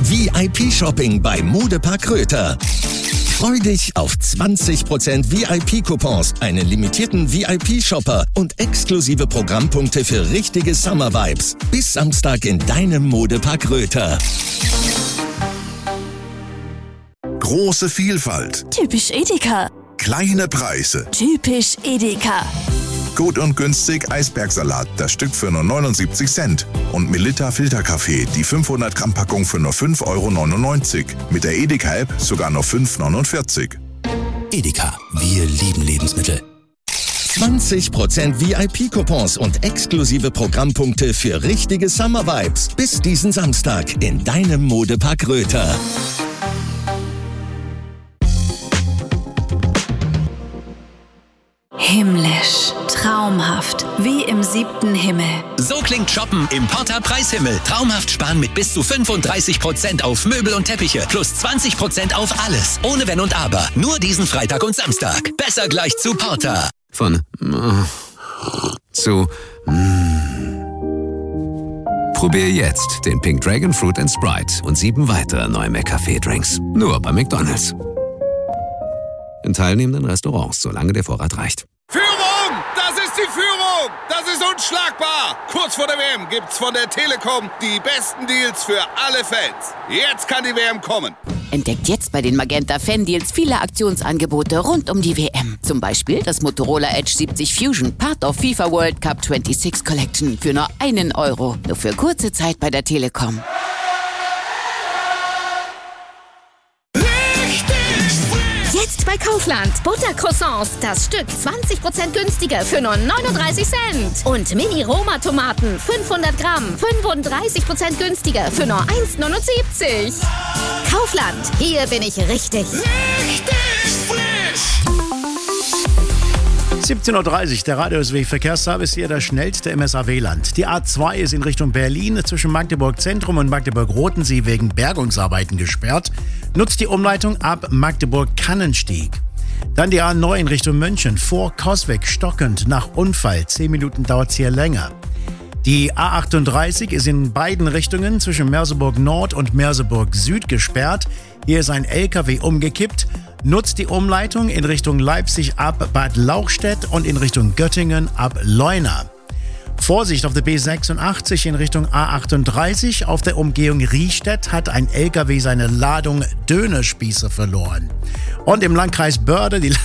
VIP-Shopping bei Modepark Röther. Freu dich auf 20% VIP-Coupons, einen limitierten VIP-Shopper und exklusive Programmpunkte für richtige Summer-Vibes. Bis Samstag in deinem Modepark Röther. Große Vielfalt. Typisch Edeka. Kleine Preise. Typisch Edeka. Gut und günstig Eisbergsalat, das Stück für nur 79 Cent. Und Melitta Filterkaffee, die 500 Gramm Packung für nur 5,99 €. Mit der Edeka-App sogar nur 5,49 €. Edeka, wir lieben Lebensmittel. 20% VIP-Coupons und exklusive Programmpunkte für richtige Summer-Vibes. Bis diesen Samstag in deinem Modepark Röther. Himmlisch, traumhaft, wie im 7. Himmel. So klingt Shoppen im Porter Preishimmel. Traumhaft sparen mit bis zu 35% auf Möbel und Teppiche plus 20% auf alles. Ohne Wenn und Aber. Nur diesen Freitag und Samstag. Besser gleich zu Porter. Von zu Probier jetzt den Pink Dragon Fruit & Sprite und 7 weitere neue McCafé-Drinks. Nur bei McDonald's. In teilnehmenden Restaurants, solange der Vorrat reicht. Führung! Das ist die Führung! Das ist unschlagbar! Kurz vor der WM gibt's von der Telekom die besten Deals für alle Fans. Jetzt kann die WM kommen. Entdeckt jetzt bei den Magenta Fan-Deals viele Aktionsangebote rund um die WM. Zum Beispiel das Motorola Edge 70 Fusion, Part of FIFA World Cup 26 Collection für nur €1. Nur für kurze Zeit bei der Telekom. Jetzt bei Kaufland. Buttercroissants. Das Stück 20% günstiger für nur 39 Cent. Und Mini-Roma-Tomaten. 500 Gramm. 35% günstiger für nur 1,79 €. Kaufland. Hier bin ich richtig. Richtig frisch! 17:30 Uhr, der Radio SW Verkehrsservice hier, das schnellste im SAW-Land. Die A2 ist in Richtung Berlin zwischen Magdeburg Zentrum und Magdeburg-Rodensee wegen Bergungsarbeiten gesperrt. Nutzt die Umleitung ab Magdeburg-Kannenstieg. Dann die A9 in Richtung München, vor Coswig stockend nach Unfall. 10 Minuten dauert es hier länger. Die A38 ist in beiden Richtungen zwischen Merseburg Nord und Merseburg Süd gesperrt. Hier ist ein LKW umgekippt. Nutzt die Umleitung in Richtung Leipzig ab Bad Lauchstädt und in Richtung Göttingen ab Leuna. Vorsicht auf der B86 in Richtung A38. Auf der Umgehung Riestedt hat ein LKW seine Ladung Dönerspieße verloren. Und im Landkreis Börde die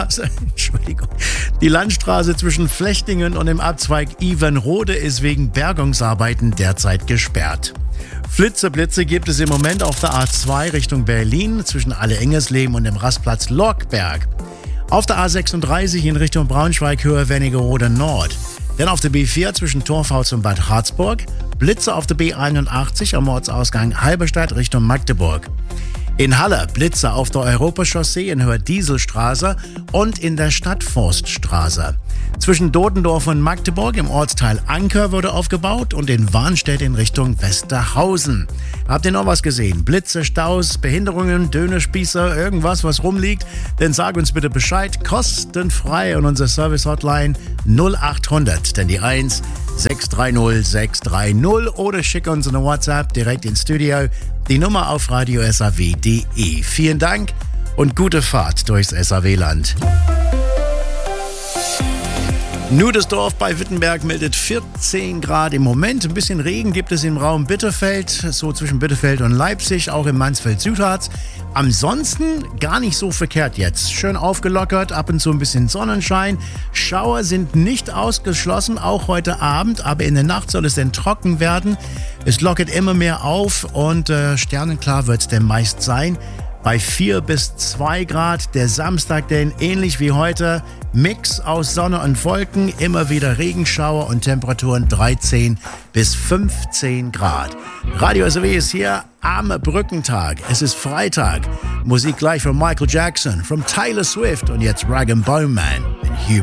Landstraße zwischen Flechtingen und dem Abzweig Ivenrode ist wegen Bergungsarbeiten derzeit gesperrt. Flitzeblitze gibt es im Moment auf der A2 Richtung Berlin zwischen Alle-Engersleben und dem Rastplatz Lockberg. Auf der A36 in Richtung Braunschweig Höhe Wernigerode Nord. Dann auf der B4 zwischen Torfhaus und Bad Harzburg. Blitze auf der B81 am Ortsausgang Halberstadt Richtung Magdeburg. In Halle Blitze auf der Europachaussee in Höhe Dieselstraße und in der Stadtforststraße. Zwischen Dodendorf und Magdeburg im Ortsteil Anker wurde aufgebaut und in Warnstedt in Richtung Westerhausen. Habt ihr noch was gesehen? Blitze, Staus, Behinderungen, Dönerspießer, irgendwas, was rumliegt? Dann sag uns bitte Bescheid, kostenfrei an unserer Service-Hotline 0800, denn die 1 630 630 oder schick uns eine WhatsApp direkt ins Studio. Die Nummer auf radiosaw.de. Vielen Dank und gute Fahrt durchs SAW-Land. Nudesdorf bei Wittenberg meldet 14 Grad im Moment. Ein bisschen Regen gibt es im Raum Bitterfeld, so zwischen Bitterfeld und Leipzig, auch im Mansfeld-Südharz. Ansonsten gar nicht so verkehrt jetzt. Schön aufgelockert, ab und zu ein bisschen Sonnenschein. Schauer sind nicht ausgeschlossen, auch heute Abend, aber in der Nacht soll es dann trocken werden. Es lockert immer mehr auf und sternenklar wird es dann meist sein. Bei 4 bis 2 Grad, der Samstag denn ähnlich wie heute, Mix aus Sonne und Wolken, immer wieder Regenschauer und Temperaturen 13 bis 15 Grad. Radio SAW ist hier am Brückentag, es ist Freitag. Musik gleich von Michael Jackson, von Taylor Swift und jetzt Rag & Bone Man in Human.